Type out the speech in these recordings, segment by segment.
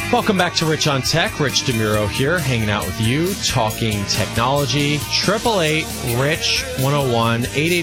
Welcome back to Rich on Tech. Rich DeMuro here, hanging out with you, talking technology. 888-RICH-101,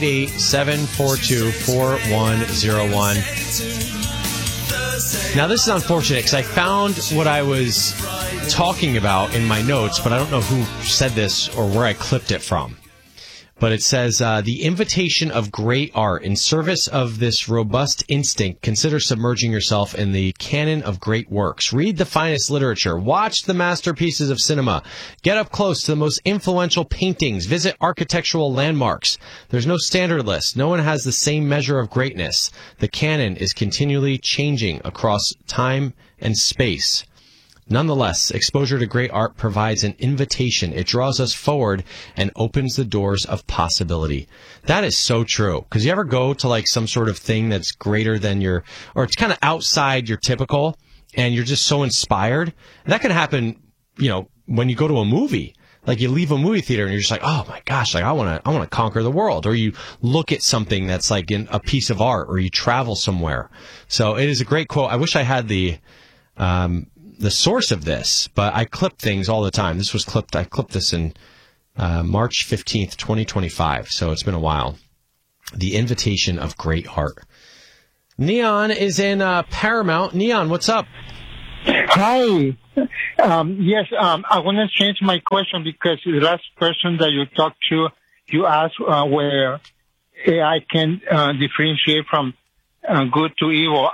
888-742-4101. Now, this is unfortunate because I found what I was talking about in my notes, but I don't know who said this or where I clipped it from. But it says, the invitation of great art. In service of this robust instinct, consider submerging yourself in the canon of great works. Read the finest literature. Watch the masterpieces of cinema. Get up close to the most influential paintings. Visit architectural landmarks. There's no standard list. No one has the same measure of greatness. The canon is continually changing across time and space. Nonetheless, exposure to great art provides an invitation. It draws us forward and opens the doors of possibility. That is so true. Because you ever go to like some sort of thing that's greater than your, or it's kind of outside your typical, and you're just so inspired? And that can happen, you know, when you go to a movie. Like you leave a movie theater and you're just like, oh my gosh, like I want to conquer the world. Or you look at something that's like in a piece of art, or you travel somewhere. So it is a great quote. I wish I had the source of this, but I clip things all the time. I clipped this in March 15th, 2025, so it's been a while. The invitation of great art. Neon is in Paramount. Neon, what's up? Hi. Yes, I want to change my question because the last person that you talked to, you asked where AI can differentiate from good to evil.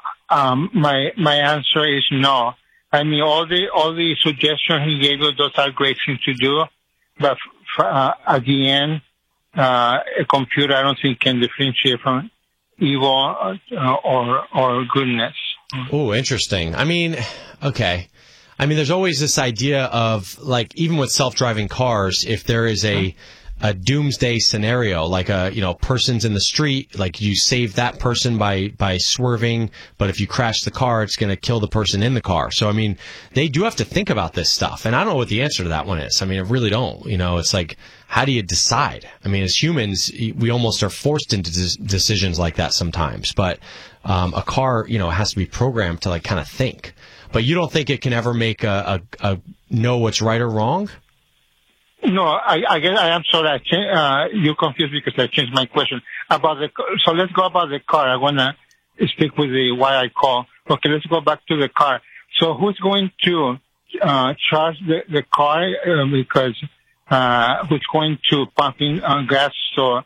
My answer is no. I mean, all the suggestions he gave you, those are great things to do, but at the end, a computer, I don't think, can differentiate from evil or goodness. Oh, interesting. I mean, okay. I mean, there's always this idea of, like, even with self-driving cars, if there is a doomsday scenario, like person's in the street, like you save that person by swerving, but if you crash the car, it's going to kill the person in the car. So, I mean, they do have to think about this stuff. And I don't know what the answer to that one is. I mean, I really don't. You know, it's like, how do you decide? I mean, as humans, we almost are forced into decisions like that sometimes. But a car, has to be programmed to like kind of think. But you don't think it can ever make a know what's right or wrong? No, I guess I am sorry. You're confused because I changed my question about so let's go about the car. I want to speak with why I call. Okay, let's go back to the car. So who's going to charge the car because who's going to pump in gas to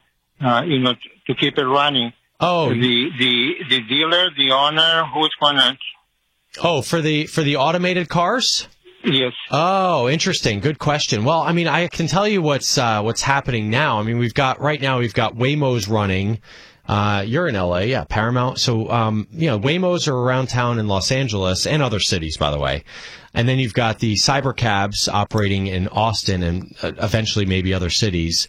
keep it running? Oh, the dealer, the owner, who's going to? Oh, for the automated cars? Yes. Oh, interesting. Good question. Well, I mean, I can tell you what's happening now. I mean, we've got Waymos running. You're in LA, yeah, Paramount. So, Waymos are around town in Los Angeles and other cities, by the way. And then you've got the Cybercabs operating in Austin and eventually maybe other cities.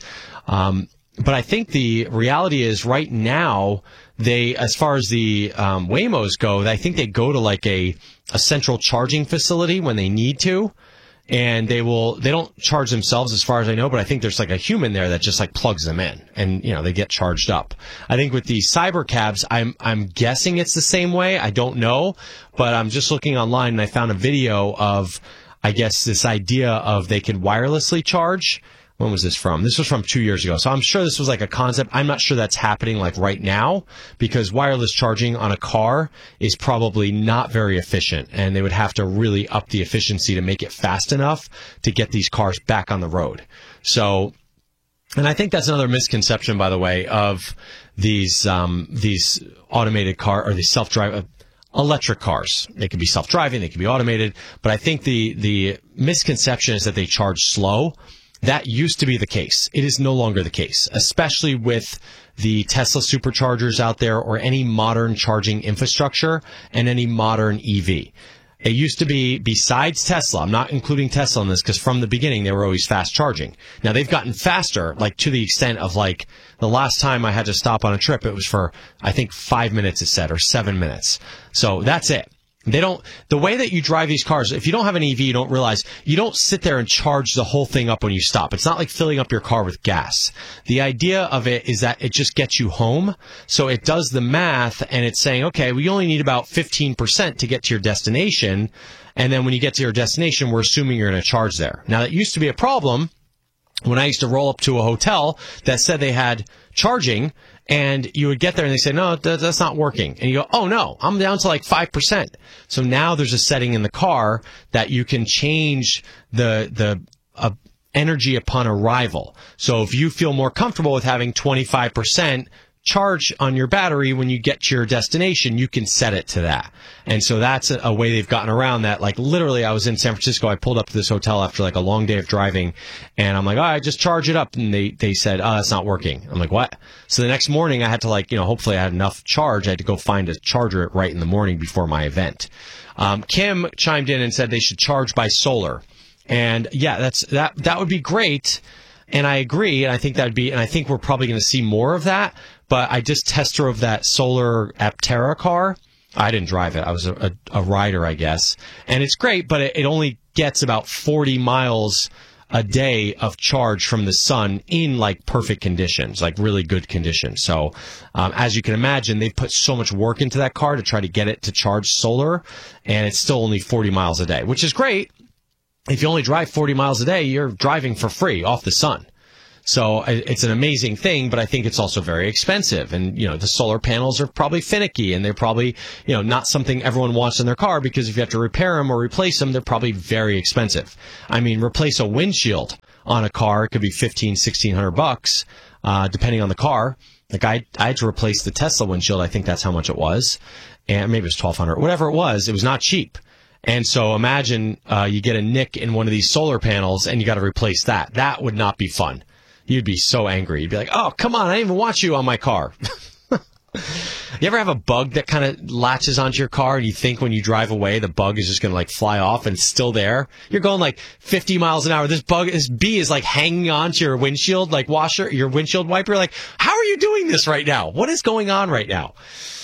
But I think the reality is right now, as far as the Waymos go, I think they go to like a central charging facility when they need to, and they don't charge themselves as far as I know, but I think there's like a human there that just like plugs them in, and they get charged up. I think with the Cybercabs, I'm guessing it's the same way. I don't know, but I'm just looking online and I found a video of, I guess, this idea of they could wirelessly charge. When was this from? This was from 2 years ago. So I'm sure this was like a concept. I'm not sure that's happening like right now, because wireless charging on a car is probably not very efficient, and they would have to really up the efficiency to make it fast enough to get these cars back on the road. So, and I think that's another misconception, by the way, of these automated car or these self-driving electric cars. They can be self-driving, they can be automated, but I think the misconception is that they charge slow. That used to be the case. It is no longer the case, especially with the Tesla superchargers out there or any modern charging infrastructure and any modern EV. It used to be, besides Tesla, I'm not including Tesla in this because from the beginning they were always fast charging. Now they've gotten faster, like to the extent of like the last time I had to stop on a trip, it was for, I think 5 minutes it said, or 7 minutes. So that's it. The way that you drive these cars, if you don't have an EV, you don't realize, you don't sit there and charge the whole thing up when you stop. It's not like filling up your car with gas. The idea of it is that it just gets you home. So it does the math and it's saying, okay, we only need about 15% to get to your destination. And then when you get to your destination, we're assuming you're going to charge there. Now, that used to be a problem when I used to roll up to a hotel that said they had charging, and you would get there and they say, no, that's not working. And you go, oh no, I'm down to like 5%. So now there's a setting in the car that you can change the energy upon arrival. So if you feel more comfortable with having 25% charge on your battery when you get to your destination, you can set it to that. And so that's a way they've gotten around that. Like literally, I was in San Francisco. I pulled up to this hotel after like a long day of driving, and I'm like, all right, just charge it up. And they said, oh, it's not working. I'm like, what? So the next morning I had to hopefully I had enough charge. I had to go find a charger right in the morning before my event. Kim chimed in and said they should charge by solar. And yeah, that would be great. And I agree. And I think and I think we're probably going to see more of that. But I just test drove that solar Aptera car. I didn't drive it. I was a rider, I guess. And it's great, but it only gets about 40 miles a day of charge from the sun in like perfect conditions, like really good conditions. So as you can imagine, they put so much work into that car to try to get it to charge solar, and it's still only 40 miles a day, which is great. If you only drive 40 miles a day, you're driving for free off the sun. So it's an amazing thing, but I think it's also very expensive. And, the solar panels are probably finicky, and they're probably, not something everyone wants in their car, because if you have to repair them or replace them, they're probably very expensive. I mean, replace a windshield on a car, it could be $1,500, depending on the car. Like I had to replace the Tesla windshield. I think that's how much it was. And maybe it was $1,200, whatever it was not cheap. And so imagine, you get a nick in one of these solar panels and you got to replace that. That would not be fun. You'd be so angry. You'd be like, oh, come on, I didn't even want you on my car. You ever have a bug that kind of latches onto your car and you think when you drive away, the bug is just going to like fly off and it's still there? You're going like 50 miles an hour. This bee is like hanging onto your windshield, like washer, your windshield wiper. Like, how are you doing this right now? What is going on right now?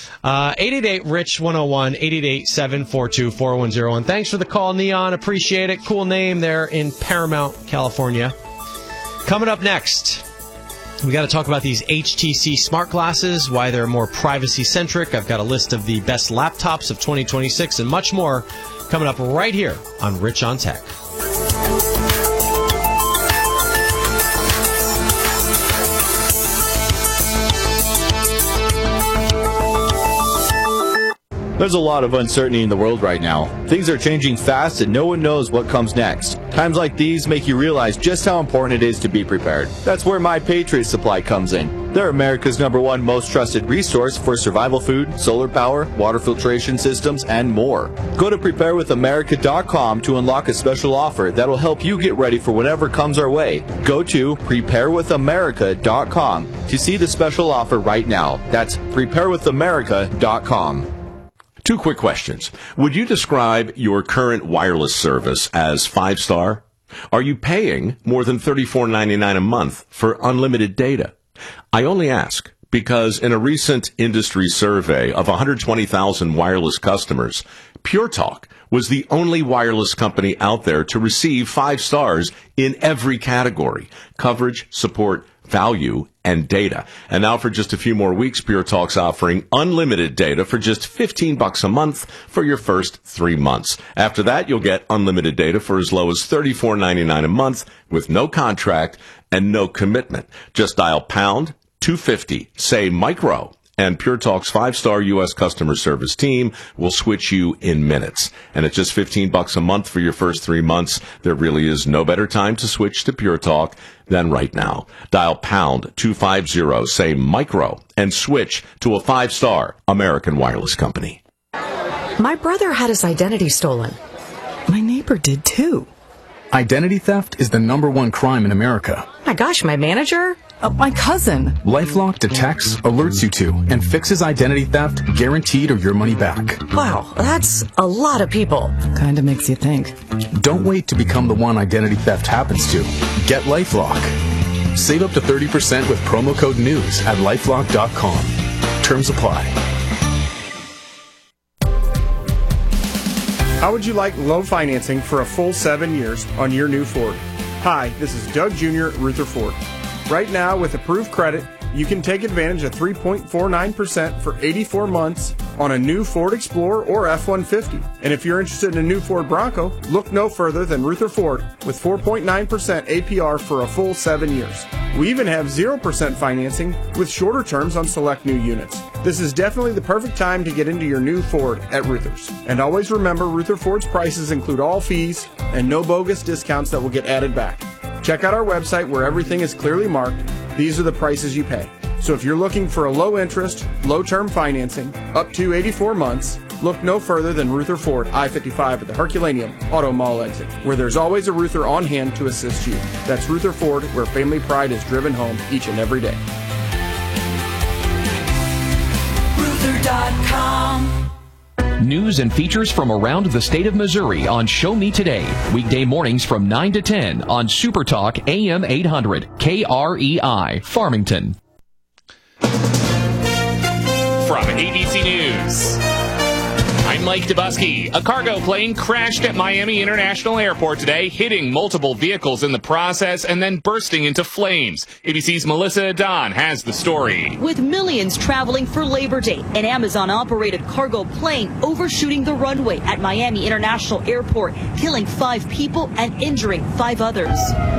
888-RICH-101, 888-742-4101. Thanks for the call, Neon. Appreciate it. Cool name there in Paramount, California. Coming up next, we got to talk about these HTC smart glasses, why they're more privacy-centric. I've got a list of the best laptops of 2026 and much more coming up right here on Rich on Tech. There's a lot of uncertainty in the world right now. Things are changing fast and no one knows what comes next. Times like these make you realize just how important it is to be prepared. That's where My Patriot Supply comes in. They're America's #1 most trusted resource for survival food, solar power, water filtration systems, and more. Go to preparewithamerica.com to unlock a special offer that'll help you get ready for whatever comes our way. Go to preparewithamerica.com to see the special offer right now. That's preparewithamerica.com. Two quick questions. Would you describe your current wireless service as 5-star? Are you paying more than $34.99 a month for unlimited data? I only ask because in a recent industry survey of 120,000 wireless customers, Pure Talk was the only wireless company out there to receive 5 stars in every category: coverage, support, value, and data. And now for just a few more weeks, Pure Talk's offering unlimited data for just $15 a month for your first 3 months. After that, you'll get unlimited data for as low as $34.99 a month with no contract and no commitment. Just dial pound 250, say micro, and Pure Talk's 5-star U.S. customer service team will switch you in minutes. And at just $15 a month for your first 3 months, there really is no better time to switch to Pure Talk than right now. Dial pound 250, say micro, and switch to a 5-star American wireless company. My brother had his identity stolen. My neighbor did too. Identity theft is the #1 crime in America. My gosh, my manager? My cousin. LifeLock detects, alerts you to, and fixes identity theft, guaranteed or your money back. Wow, that's a lot of people. Kinda makes you think. Don't wait to become the one identity theft happens to. Get LifeLock. Save up to 30% with promo code NEWS at LifeLock.com. Terms apply. How would you like low financing for a full 7 years on your new Ford? Hi, this is Doug Jr. at Ruther Ford. Right now, with approved credit, you can take advantage of 3.49% for 84 months on a new Ford Explorer or F-150. And if you're interested in a new Ford Bronco, look no further than Ruther Ford with 4.9% APR for a full 7 years. We even have 0% financing with shorter terms on select new units. This is definitely the perfect time to get into your new Ford at Ruther's. And always remember, Ruther Ford's prices include all fees and no bogus discounts that will get added back. Check out our website where everything is clearly marked. These are the prices you pay. So if you're looking for a low interest, low term financing, up to 84 months, look no further than Ruther Ford, I-55 at the Herculaneum Auto Mall exit, where there's always a Ruther on hand to assist you. That's Ruther Ford, where family pride is driven home each and every day. Ruther.com. News and features from around the state of Missouri on Show Me Today. Weekday mornings from 9 to 10 on Super Talk AM 800 KREI Farmington. From ABC News, I'm Mike Dubusky. A cargo plane crashed at Miami International Airport today, hitting multiple vehicles in the process and then bursting into flames. ABC's Melissa Adon has the story. With millions traveling for Labor Day, an Amazon-operated cargo plane overshooting the runway at Miami International Airport, killing 5 people and injuring 5 others.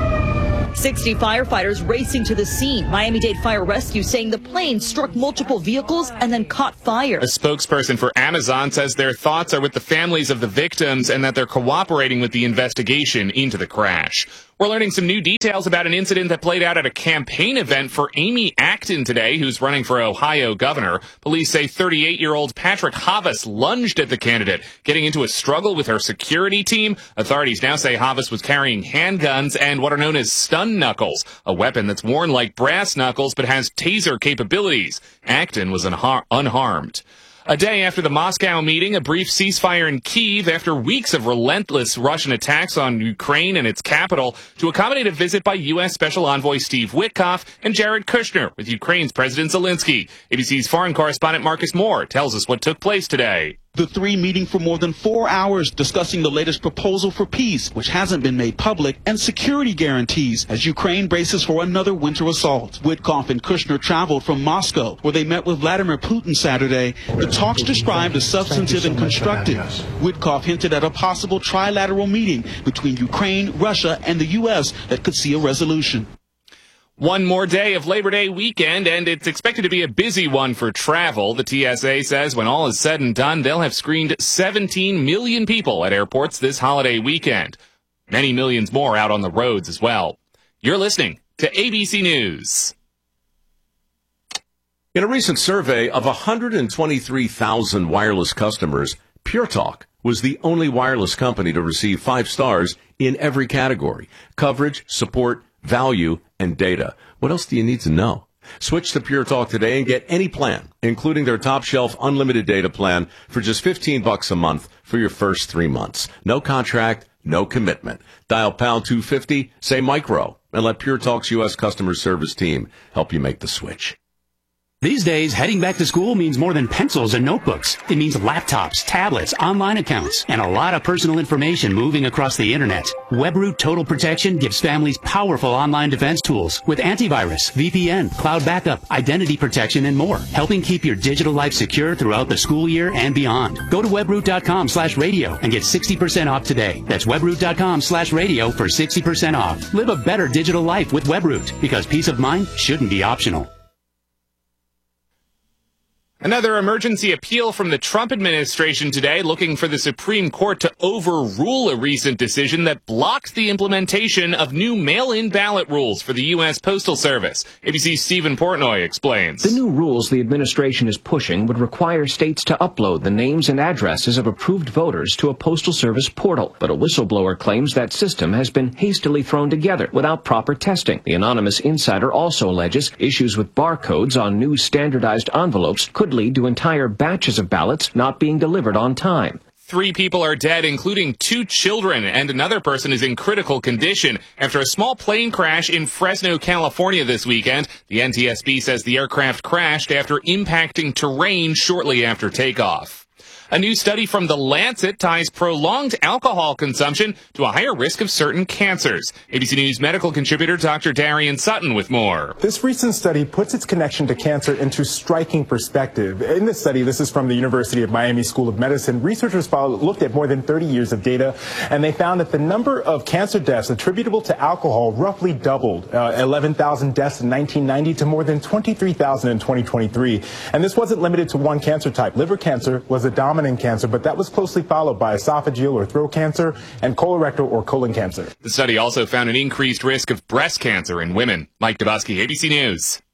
60 firefighters racing to the scene. Miami-Dade Fire Rescue saying the plane struck multiple vehicles and then caught fire. A spokesperson for Amazon says their thoughts are with the families of the victims and that they're cooperating with the investigation into the crash. We're learning some new details about an incident that played out at a campaign event for Amy Acton today, who's running for Ohio governor. Police say 38-year-old Patrick Havas lunged at the candidate, getting into a struggle with her security team. Authorities now say Havas was carrying handguns and what are known as stun knuckles, a weapon that's worn like brass knuckles but has taser capabilities. Acton was unharmed. A day after the Moscow meeting, a brief ceasefire in Kyiv after weeks of relentless Russian attacks on Ukraine and its capital to accommodate a visit by U.S. Special Envoy Steve Witkoff and Jared Kushner with Ukraine's President Zelensky. ABC's foreign correspondent Marcus Moore tells us what took place today. The three meeting for more than 4 hours discussing the latest proposal for peace, which hasn't been made public, and security guarantees as Ukraine braces for another winter assault. Witkoff and Kushner traveled from Moscow, where they met with Vladimir Putin Saturday. The talks described as substantive and constructive. Witkoff hinted at a possible trilateral meeting between Ukraine, Russia, and the U.S. that could see a resolution. One more day of Labor Day weekend, and it's expected to be a busy one for travel. The TSA says when all is said and done, they'll have screened 17 million people at airports this holiday weekend. Many millions more out on the roads as well. You're listening to ABC News. In a recent survey of 123,000 wireless customers, Pure Talk was the only wireless company to receive 5 stars in every category: coverage, support, value, and data. What else do you need to know? Switch to Pure Talk today and get any plan, including their top shelf unlimited data plan, for just $15 a month for your first 3 months. No contract, no commitment. Dial pound 250, say micro, and let Pure Talk's U.S. customer service team help you make the switch. These days, heading back to school means more than pencils and notebooks. It means laptops, tablets, online accounts, and a lot of personal information moving across the internet. WebRoot Total Protection gives families powerful online defense tools with antivirus, VPN, cloud backup, identity protection, and more, helping keep your digital life secure throughout the school year and beyond. Go to webroot.com/radio and get 60% off today. That's webroot.com/radio for 60% off. Live a better digital life with WebRoot, because peace of mind shouldn't be optional. Another emergency appeal from the Trump administration today, looking for the Supreme Court to overrule a recent decision that blocked the implementation of new mail-in ballot rules for the U.S. Postal Service. ABC's Stephen Portnoy explains. The new rules the administration is pushing would require states to upload the names and addresses of approved voters to a Postal Service portal. But a whistleblower claims that system has been hastily thrown together without proper testing. The anonymous insider also alleges issues with barcodes on new standardized envelopes could lead to entire batches of ballots not being delivered on time. 3 people are dead, including 2 children, and another person is in critical condition after a small plane crash in Fresno, California this weekend. The NTSB says the aircraft crashed after impacting terrain shortly after takeoff. A new study from The Lancet ties prolonged alcohol consumption to a higher risk of certain cancers. ABC News medical contributor Dr. Darian Sutton with more. This recent study puts its connection to cancer into striking perspective. In this study, this is from the University of Miami School of Medicine, researchers looked at more than 30 years of data, and they found that the number of cancer deaths attributable to alcohol roughly doubled, 11,000 deaths in 1990 to more than 23,000 in 2023. And this wasn't limited to one cancer type. Liver cancer was a dominant cancer, but that was closely followed by esophageal or throat cancer and colorectal or colon cancer. The study also found an increased risk of breast cancer in women. Mike Dabowski, ABC News.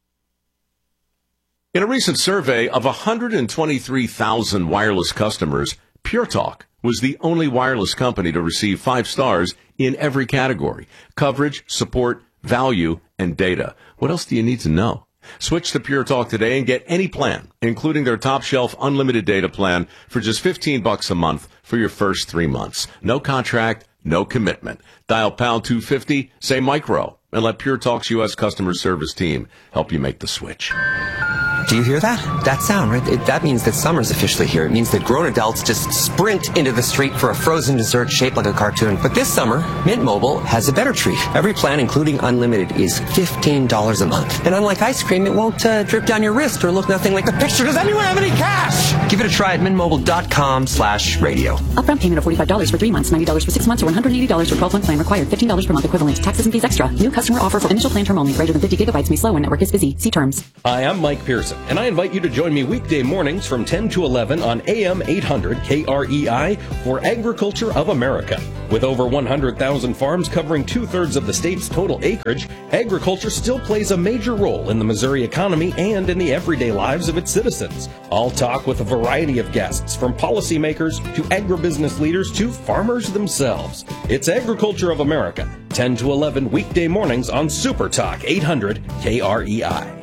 In a recent survey of 123,000 wireless customers, Pure Talk was the only wireless company to receive 5 stars in every category: coverage, support, value, and data. What else do you need to know? Switch to Pure Talk today and get any plan, including their top shelf unlimited data plan, for just $15 a month for your first 3 months. No contract, no commitment. Dial pound 250, say micro, and let Pure Talk's U.S. customer service team help you make the switch. Do you hear that? That sound, right? That means that summer's officially here. It means that grown adults just sprint into the street for a frozen dessert shaped like a cartoon. But this summer, Mint Mobile has a better treat. Every plan, including unlimited, is $15 a month. And unlike ice cream, it won't drip down your wrist or look nothing like the picture. Does anyone have any cash? Give it a try at mintmobile.com/radio. Upfront payment of $45 for 3 months, $90 for 6 months, or $180 for 12-month plan required. $15 per month equivalent. Taxes and fees extra. New customer offer for initial plan term only. Greater than 50 gigabytes may slow when network is busy. See terms. Hi, I'm Mike Pearson, and I invite you to join me weekday mornings from 10 to 11 on AM 800 KREI for Agriculture of America. With over 100,000 farms covering 2/3 of the state's total acreage, agriculture still plays a major role in the Missouri economy and in the everyday lives of its citizens. I'll talk with a variety of guests, from policymakers to agribusiness leaders to farmers themselves. It's Agriculture of America, 10 to 11 weekday mornings on Super Talk 800 KREI.